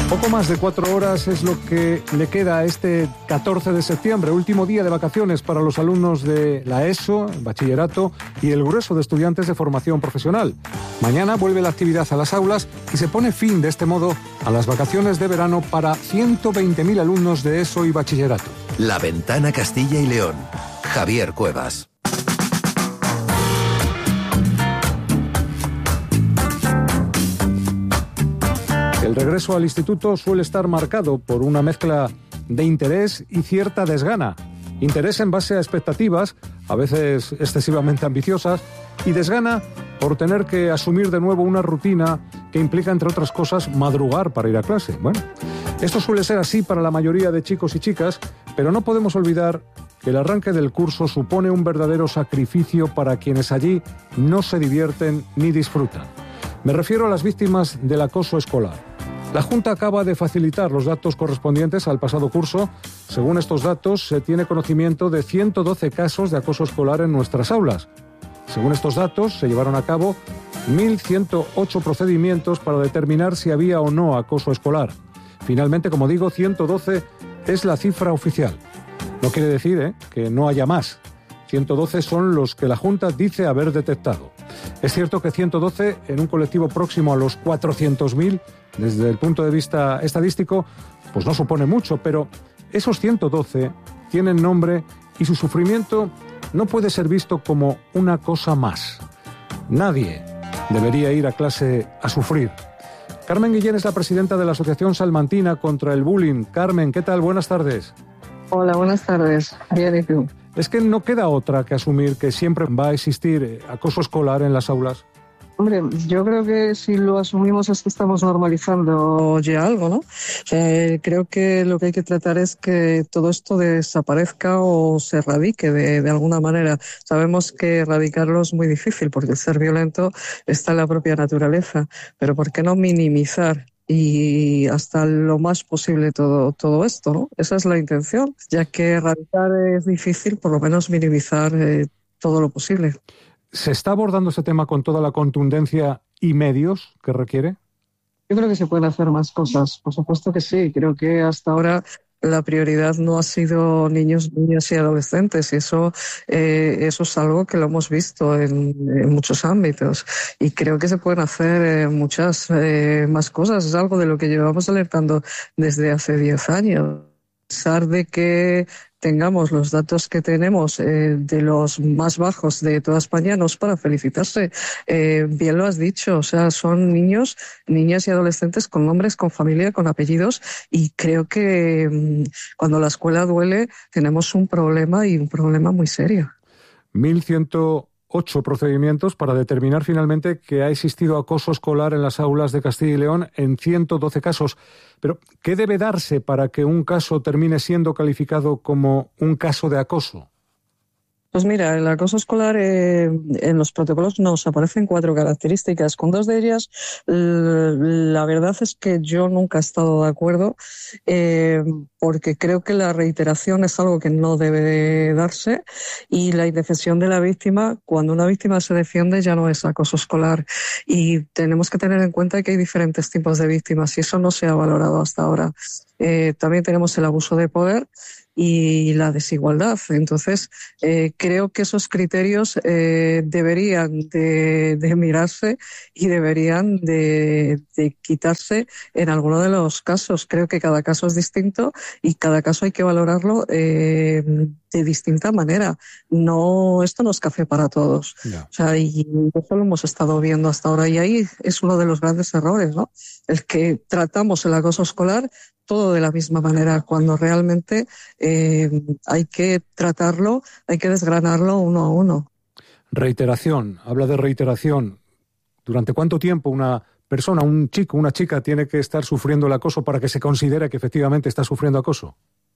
Poco más de 4 horas es lo que le queda a este 14 de septiembre, último día de vacaciones para los alumnos de la ESO, bachillerato y el grueso de estudiantes de formación profesional. Mañana vuelve la actividad a las aulas y se pone fin de este modo a las vacaciones de verano para 120.000 alumnos de ESO y bachillerato. La Ventana Castilla y León. Javier Cuevas. El regreso al instituto suele estar marcado por una mezcla de interés y cierta desgana. Interés en base a expectativas, a veces excesivamente ambiciosas, y desgana por tener que asumir de nuevo una rutina que implica, entre otras cosas, madrugar para ir a clase. Bueno, esto suele ser así para la mayoría de chicos y chicas, pero no podemos olvidar que el arranque del curso supone un verdadero sacrificio para quienes allí no se divierten ni disfrutan. Me refiero a las víctimas del acoso escolar. La Junta acaba de facilitar los datos correspondientes al pasado curso. Según estos datos, se tiene conocimiento de 112 casos de acoso escolar en nuestras aulas. Según estos datos, se llevaron a cabo 1.108 procedimientos para determinar si había o no acoso escolar. Finalmente, como digo, 112 es la cifra oficial. No quiere decir que no haya más. 112 son los que la Junta dice haber detectado. Es cierto que 112 en un colectivo próximo a los 400.000, desde el punto de vista estadístico, pues no supone mucho, pero esos 112 tienen nombre y su sufrimiento no puede ser visto como una cosa más. Nadie debería ir a clase a sufrir. Carmen Guillén es la presidenta de la Asociación Salmantina contra el Bullying. Carmen, ¿qué tal? Buenas tardes. Hola, buenas tardes. Bien, ¿y tú? Es que no queda otra que asumir que siempre va a existir acoso escolar en las aulas. Hombre, yo creo que si lo asumimos es que estamos normalizando ya algo, ¿no? O sea, creo que lo que hay que tratar es que todo esto desaparezca o se erradique de alguna manera. Sabemos que erradicarlo es muy difícil porque el ser violento está en la propia naturaleza, pero ¿por qué no minimizar y hasta lo más posible todo esto, ¿no? Esa es la intención, ya que erradicar es difícil, por lo menos minimizar todo lo posible. ¿Se está abordando ese tema con toda la contundencia y medios que requiere? Yo creo que se pueden hacer más cosas, por supuesto que sí. Creo que hasta ahora la prioridad no ha sido niños, niñas y adolescentes, y eso es algo que lo hemos visto en muchos ámbitos, y creo que se pueden hacer muchas más cosas. Es algo de lo que llevamos alertando desde hace 10 años. A pesar de que tengamos los datos que tenemos de los más bajos de toda España, no es para felicitarse. Bien lo has dicho, o sea, son niños, niñas y adolescentes con nombres, con familia, con apellidos, y creo que cuando la escuela duele tenemos un problema, y un problema muy serio. 1.108 procedimientos para determinar finalmente que ha existido acoso escolar en las aulas de Castilla y León en 112 casos. Pero, ¿qué debe darse para que un caso termine siendo calificado como un caso de acoso? Pues mira, el acoso escolar en los protocolos nos aparecen 4 características. Con 2 de ellas, la verdad es que yo nunca he estado de acuerdo, porque creo que la reiteración es algo que no debe de darse, y la indefensión de la víctima, cuando una víctima se defiende, ya no es acoso escolar. Y tenemos que tener en cuenta que hay diferentes tipos de víctimas, y eso no se ha valorado hasta ahora. También tenemos el abuso de poder y la desigualdad. Entonces, creo que esos criterios deberían de mirarse y deberían de quitarse en alguno de los casos. Creo que cada caso es distinto y cada caso hay que valorarlo de distinta manera. No, esto no es café para todos. No. O sea, y eso lo hemos estado viendo hasta ahora, y ahí es uno de los grandes errores, ¿no? El que tratamos el acoso escolar todo de la misma manera, cuando realmente hay que tratarlo, hay que desgranarlo uno a uno. Reiteración, habla de reiteración. ¿Durante cuánto tiempo una persona, un chico, una chica tiene que estar sufriendo el acoso para que se considere que efectivamente está sufriendo acoso?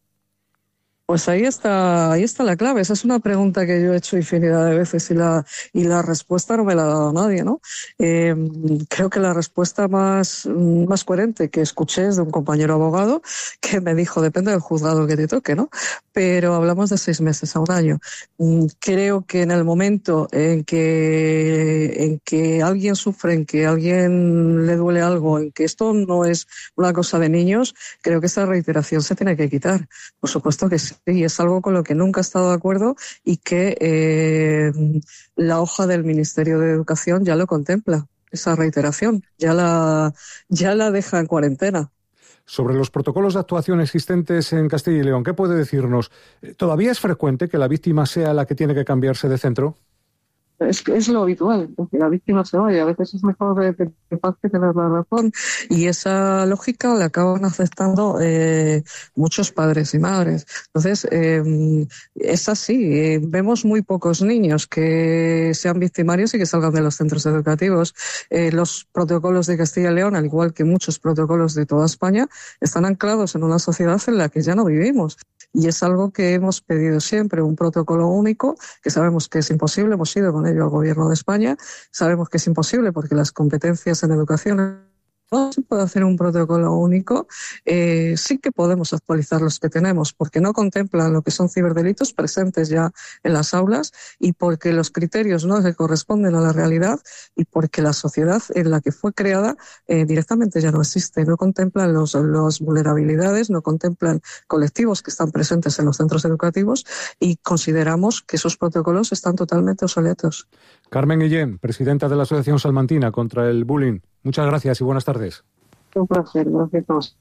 Pues ahí está la clave. Esa es una pregunta que yo he hecho infinidad de veces y la respuesta no me la ha dado nadie, ¿no? Creo que la respuesta más coherente que escuché es de un compañero abogado que me dijo, depende del juzgado que te toque, ¿no? Pero hablamos de 6 meses a 1 año. Creo que en el momento en que alguien sufre, en que a alguien le duele algo, en que esto no es una cosa de niños, creo que esa reiteración se tiene que quitar. Por supuesto que sí, es algo con lo que nunca he estado de acuerdo y que la hoja del Ministerio de Educación ya lo contempla, esa reiteración, ya la deja en cuarentena. Sobre los protocolos de actuación existentes en Castilla y León, ¿qué puede decirnos? ¿Todavía es frecuente que la víctima sea la que tiene que cambiarse de centro? Es lo habitual, que la víctima se vaya. A veces es mejor que tener la razón. Y esa lógica la acaban aceptando muchos padres y madres. Entonces, es así. Vemos muy pocos niños que sean victimarios y que salgan de los centros educativos. Los protocolos de Castilla y León, al igual que muchos protocolos de toda España, están anclados en una sociedad en la que ya no vivimos. Y es algo que hemos pedido siempre, un protocolo único, que sabemos que es imposible, hemos ido con ello al Gobierno de España, sabemos que es imposible porque las competencias en educación no se puede hacer un protocolo único. Sí que podemos actualizar los que tenemos porque no contemplan lo que son ciberdelitos presentes ya en las aulas y porque los criterios no se corresponden a la realidad y porque la sociedad en la que fue creada directamente ya no existe. No contemplan las vulnerabilidades, no contemplan colectivos que están presentes en los centros educativos y consideramos que esos protocolos están totalmente obsoletos. Carmen Guillén, presidenta de la Asociación Salmantina contra el Bullying. Muchas gracias y buenas tardes. Un placer, gracias a todos.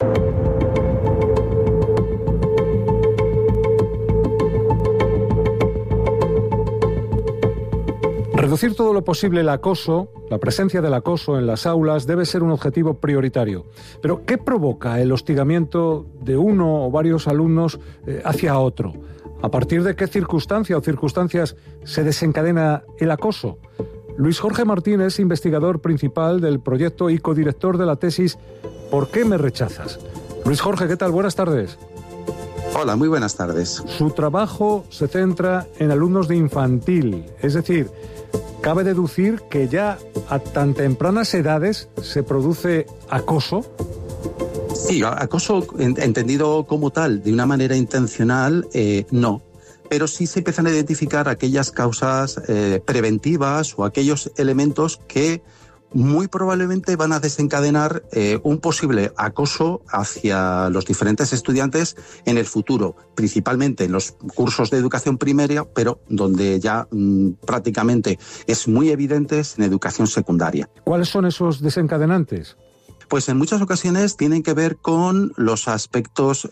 Reducir todo lo posible el acoso, la presencia del acoso en las aulas debe ser un objetivo prioritario. Pero, ¿qué provoca el hostigamiento de uno o varios alumnos hacia otro? ¿A partir de qué circunstancia o circunstancias se desencadena el acoso? Luis Jorge Martín es investigador principal del proyecto y codirector de la tesis ¿Por qué me rechazas? Luis Jorge, ¿qué tal? Buenas tardes. Hola, muy buenas tardes. Su trabajo se centra en alumnos de infantil, es decir, cabe deducir que ya a tan tempranas edades se produce acoso. Sí, acoso entendido como tal, de una manera intencional, no. Pero sí se empiezan a identificar aquellas causas preventivas o aquellos elementos que muy probablemente van a desencadenar un posible acoso hacia los diferentes estudiantes en el futuro, principalmente en los cursos de educación primaria, pero donde ya prácticamente es muy evidente en educación secundaria. ¿Cuáles son esos desencadenantes? Pues en muchas ocasiones tienen que ver con los aspectos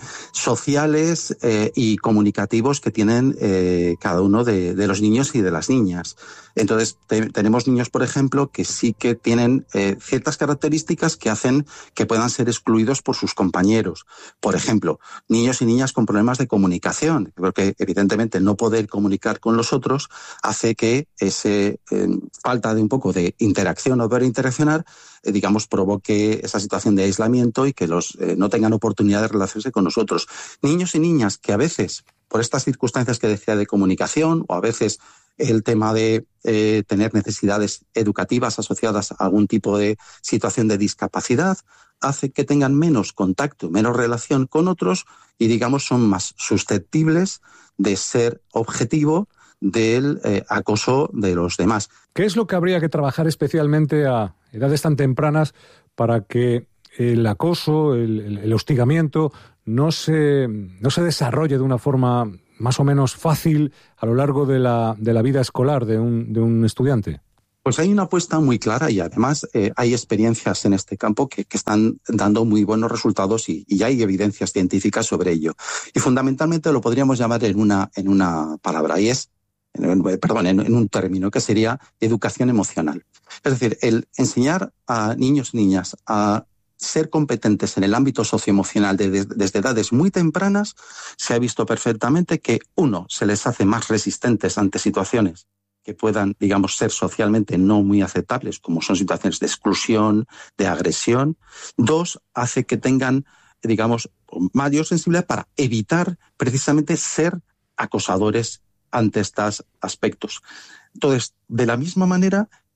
sociales y comunicativos que tienen cada uno de los niños y de las niñas. Entonces, tenemos niños, por ejemplo, que sí que tienen ciertas características que hacen que puedan ser excluidos por sus compañeros. Por ejemplo, niños y niñas con problemas de comunicación, porque evidentemente no poder comunicar con los otros hace que esa falta de un poco de interacción o poder interaccionar, digamos, provoque esa situación de aislamiento y que no tengan oportunidad de relacionarse con nosotros. Niños y niñas que a veces, por estas circunstancias que decía de comunicación, o a veces el tema de tener necesidades educativas asociadas a algún tipo de situación de discapacidad, hace que tengan menos contacto, menos relación con otros y, digamos, son más susceptibles de ser objetivo del acoso de los demás. ¿Qué es lo que habría que trabajar especialmente a edades tan tempranas para que el acoso, el hostigamiento no se desarrolle de una forma más o menos fácil a lo largo de la vida escolar de un estudiante? Pues hay una apuesta muy clara y además hay experiencias en este campo que están dando muy buenos resultados y ya hay evidencias científicas sobre ello. Y fundamentalmente lo podríamos llamar en una palabra y es, en un término que sería educación emocional. Es decir, el enseñar a niños y niñas a ser competentes en el ámbito socioemocional desde edades muy tempranas, se ha visto perfectamente que, uno, se les hace más resistentes ante situaciones que puedan, digamos, ser socialmente no muy aceptables, como son situaciones de exclusión, de agresión. Dos, hace que tengan, digamos, mayor sensibilidad para evitar precisamente ser acosadores ante estos aspectos. Entonces, de la misma manera,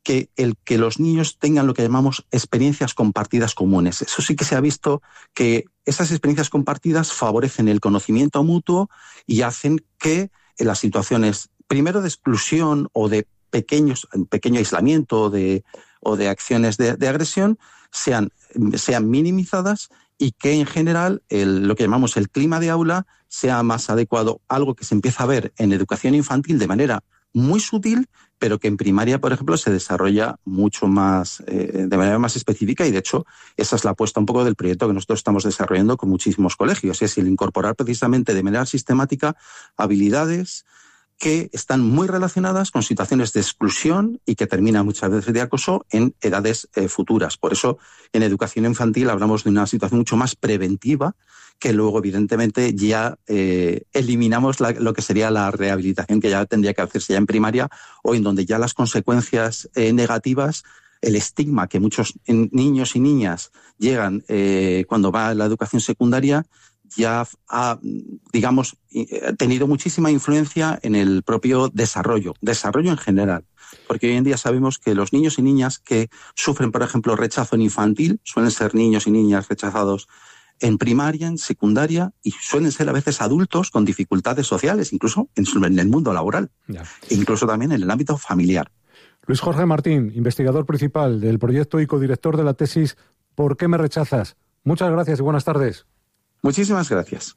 que el que los niños tengan lo que llamamos experiencias compartidas comunes. Eso sí que se ha visto que esas experiencias compartidas favorecen el conocimiento mutuo y hacen que en las situaciones, primero de exclusión o de pequeño aislamiento o de acciones de agresión, sean minimizadas y que en general lo que llamamos el clima de aula sea más adecuado, algo que se empieza a ver en educación infantil de manera muy sutil, pero que en primaria, por ejemplo, se desarrolla mucho más, de manera más específica, y de hecho esa es la apuesta un poco del proyecto que nosotros estamos desarrollando con muchísimos colegios, es el incorporar precisamente de manera sistemática habilidades que están muy relacionadas con situaciones de exclusión y que terminan muchas veces de acoso en edades futuras. Por eso, en educación infantil hablamos de una situación mucho más preventiva, que luego, evidentemente, ya eliminamos lo que sería la rehabilitación que ya tendría que hacerse ya en primaria, o en donde ya las consecuencias negativas, el estigma que muchos niños y niñas llegan cuando va a la educación secundaria, ya ha, digamos, tenido muchísima influencia en el propio desarrollo en general. Porque hoy en día sabemos que los niños y niñas que sufren, por ejemplo, rechazo en infantil, suelen ser niños y niñas rechazados en primaria, en secundaria, y suelen ser a veces adultos con dificultades sociales, incluso en el mundo laboral, e incluso también en el ámbito familiar. Luis Jorge Martín, investigador principal del proyecto y codirector de la tesis ¿Por qué me rechazas? Muchas gracias y buenas tardes. Muchísimas gracias.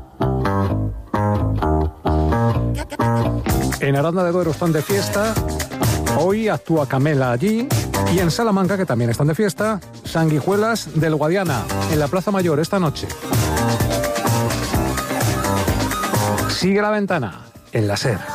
En Aranda de Duero están de fiesta. Hoy actúa Camela allí. Y en Salamanca, que también están de fiesta, Sanguijuelas del Guadiana, en la Plaza Mayor esta noche. Sigue la ventana en la SER.